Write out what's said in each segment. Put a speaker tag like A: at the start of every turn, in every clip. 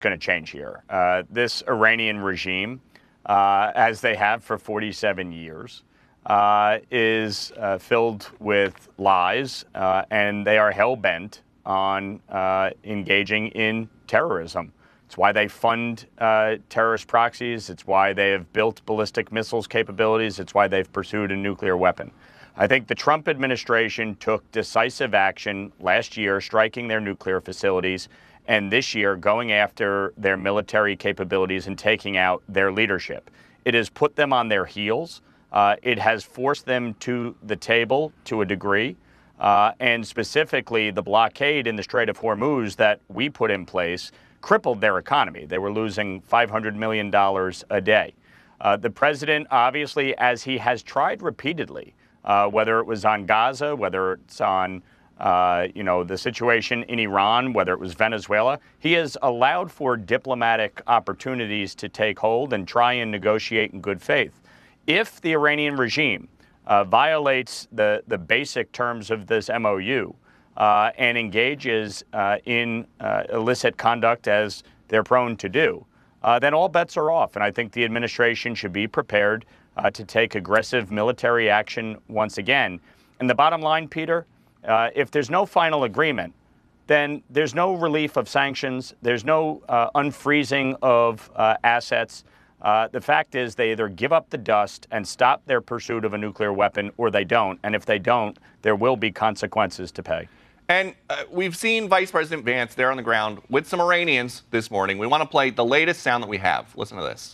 A: going to change here. This Iranian regime, as they have for 47 years, is filled with lies, and they are hell-bent on engaging in terrorism. It's why they fund terrorist proxies. It's why they have built ballistic missiles capabilities. It's why they've pursued a nuclear weapon. I think the Trump administration took decisive action last year, striking their nuclear facilities, and this year going after their military capabilities and taking out their leadership. It has put them on their heels. It has forced them to the table to a degree. And specifically, the blockade in the Strait of Hormuz that we put in place crippled their economy. They were losing $500 million a day. The president, obviously, as he has tried repeatedly, whether it was on Gaza, whether it's on the situation in Iran, whether it was Venezuela, he has allowed for diplomatic opportunities to take hold and try and negotiate in good faith. If the Iranian regime violates the basic terms of this MOU and engages in illicit conduct as they're prone to do, then all bets are off. And I think the administration should be prepared to take aggressive military action once again. And the bottom line, Peter, if there's no final agreement, then there's no relief of sanctions. There's no unfreezing of assets. The fact is they either give up the dust and stop their pursuit of a nuclear weapon, or they don't. And if they don't, there will be consequences to pay.
B: And we've seen Vice President Vance there on the ground with some Iranians this morning. We want to play the latest sound that we have. Listen to this.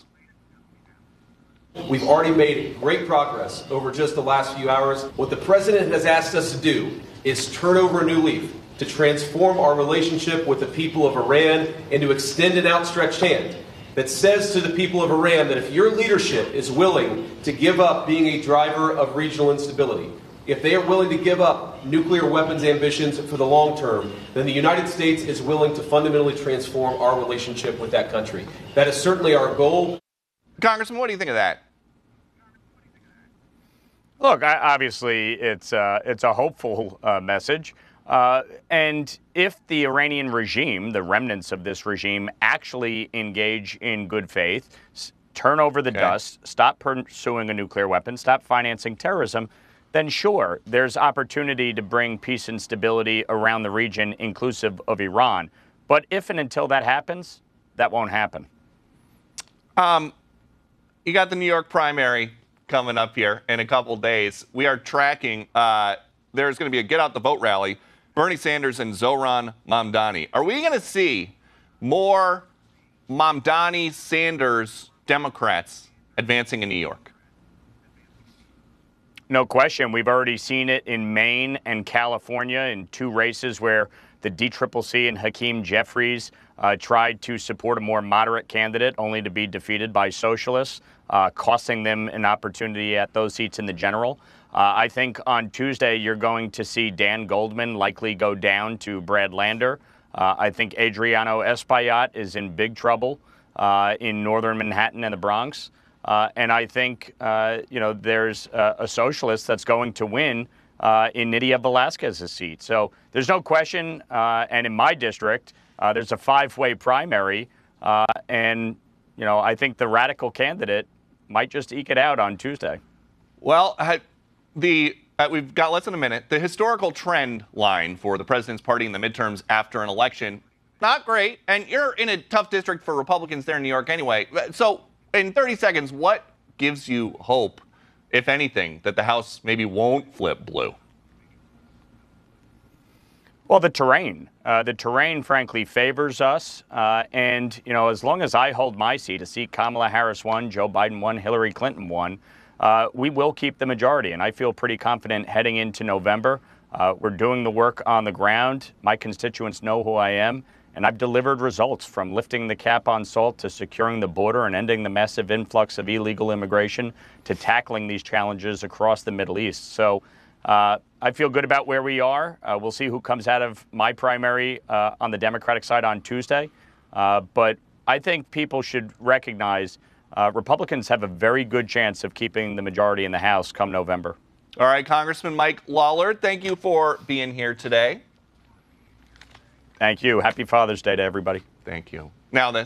C: We've already made great progress over just the last few hours. What the president has asked us to do is turn over a new leaf, to transform our relationship with the people of Iran and to extend an outstretched hand that says to the people of Iran that if your leadership is willing to give up being a driver of regional instability, if they are willing to give up nuclear weapons ambitions for the long term, then the United States is willing to fundamentally transform our relationship with that country. That is certainly our goal.
B: Congressman, what do you think of that?
A: Look, obviously, it's a hopeful message. And if the Iranian regime, the remnants of this regime, actually engage in good faith, turn over the dust, stop pursuing a nuclear weapon, stop financing terrorism, then sure, there's opportunity to bring peace and stability around the region, inclusive of Iran. But if and until that happens, that won't happen.
B: You got the New York primary coming up here in a couple days. We are tracking. There's going to be a Get Out the Vote rally. Bernie Sanders and Zohran Mamdani. Are we going to see more Mamdani Sanders Democrats advancing in New York?
A: No question. We've already seen it in Maine and California in two races where the DCCC and Hakeem Jeffries tried to support a more moderate candidate, only to be defeated by socialists, costing them an opportunity at those seats in the general. I think on Tuesday, you're going to see Dan Goldman likely go down to Brad Lander. I think Adriano Espaillat is in big trouble in northern Manhattan and the Bronx. And I think, there's a socialist that's going to win in Nydia Velasquez's seat. So there's no question. And in my district, there's a five-way primary. And I think the radical candidate might just eke it out on Tuesday.
B: Well, we've got less than a minute. The historical trend line for the president's party in the midterms after an election, not great. And you're in a tough district for Republicans there in New York anyway. So in 30 seconds, what gives you hope, if anything, that the House maybe won't flip blue?
A: Well, the terrain. The terrain, frankly, favors us. And, as long as I hold my seat, a seat Kamala Harris won, Joe Biden won, Hillary Clinton won, we will keep the majority. And I feel pretty confident heading into November. We're doing the work on the ground. My constituents know who I am. And I've delivered results from lifting the cap on SALT to securing the border and ending the massive influx of illegal immigration to tackling these challenges across the Middle East. So I feel good about where we are. We'll see who comes out of my primary on the Democratic side on Tuesday. But I think people should recognize Republicans have a very good chance of keeping the majority in the House come November.
B: All right, Congressman Mike Lawler, thank you for being here today.
A: Thank you. Happy Father's Day to everybody.
B: Thank you. Now this.